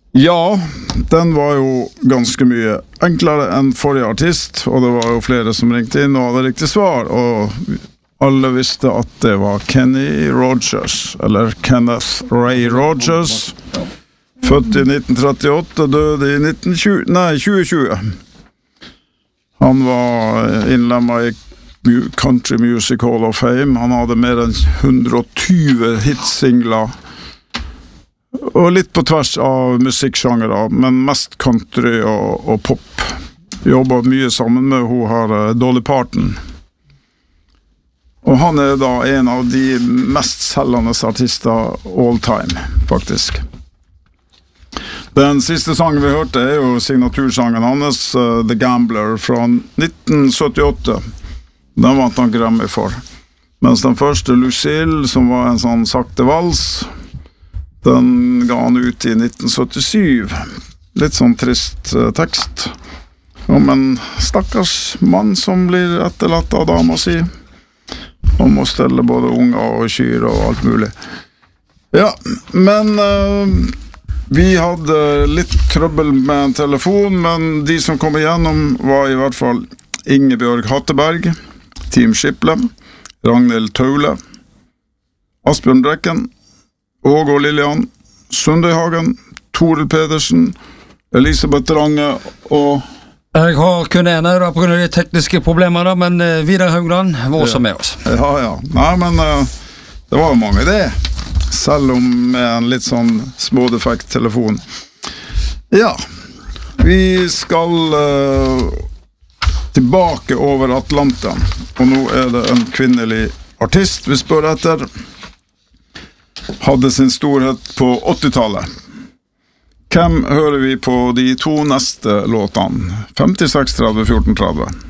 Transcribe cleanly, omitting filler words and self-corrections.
Ja, den var jo ganske mye enklere enn forrige artist, og det var jo flere som ringte inn og hadde riktig svar, og alle visste at det var Kenny Rogers, eller Kenneth Ray Rogers, født i 1938, døde i 2020. Han var innlemmet i Country Music Hall of Fame. Han hadde mer enn 120 hitsingler, og litt på tvers av musikksjangere, men mest country og pop. Jobbet mye sammen med hun her Dolly Parton. Og han er da en av de mest selgende artister all time, faktisk. Den siste sangen vi hørte er jo signatursangen hans, The Gambler, fra 1978. Den vant han Grammy for. Mens den første, Lucille, som var en sånn sakte vals, den ga han ut i 1977. Litt sånn trist tekst om en stakkars mann som blir etterlatt av dama si. Han må stelle både unger og kyr og alt mulig. Ja, men vi hadde litt trøbbel med en telefon, men de som kom igjennom var i hvert fall Ingebjørg Hatteberg, Team Skiple, Ragnhild Taule, Asbjørn Brekken, Åge og Lillian, Sundøyhagen, Toril Pedersen, Elisabeth Range og... Jeg har kun en her på grunn av de tekniske problemer da, men Vidar Haugland var også med oss. Ja. Nei, men det var jo mange det. Selv om med en litt sånn smådefekt telefon. Ja, vi skal tilbake over Atlanteren, og nå er det en kvinnelig artist vi spør etter. Hadde sin storhet på 80-tallet. Hvem hører vi på de to neste låtene? 56, 30, 14, 30.